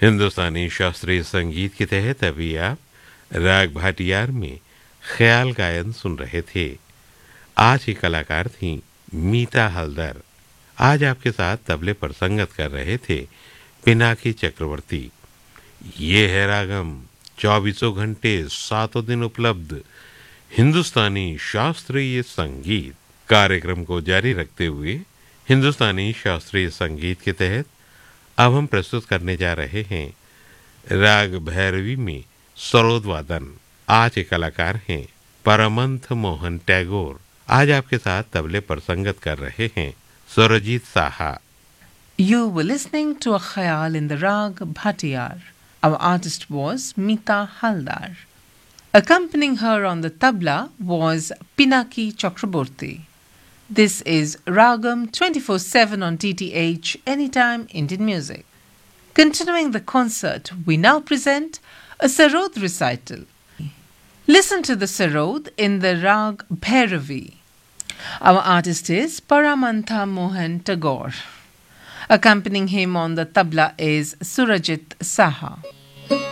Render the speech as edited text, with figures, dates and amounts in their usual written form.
हिंदुस्तानी शास्त्रीय संगीत के तहत अभी आप राग भाटियार में ख्याल गायन सुन रहे थे। आज की कलाकार थीं मीता हलदर। आज आपके साथ तबले पर संगत कर रहे थे पिनाकी चक्रवर्ती। ये है रागम, 24 घंटे 7 दिन उपलब्ध हिंदुस्तानी शास्त्रीय संगीत। कार्यक्रम को जारी रखते हुए हिंदुस्तानी शास्त्रीय संगीत के तहत अब हम प्रस्तुत करने जा रहे हैं राग भैरवी में सरोद वादन। आज के कलाकार हैं परमंथ मोहन टैगोर। आज आपके साथ तबले पर संगत कर रहे हैं Surjit Saha. You were listening to a khayal in the rag Bhatiyar. Our artist was Meeta Haldar. Accompanying her on the tabla was Pinaki Chakraborty. This is Ragam 24/7 on DTH Anytime Indian Music. Continuing the concert, we now present a Sarod recital. Listen to the Sarod in the Rag Bhairavi. Our artist is Paramantha Mohan Tagore. Accompanying him on the tabla is Surajit Saha.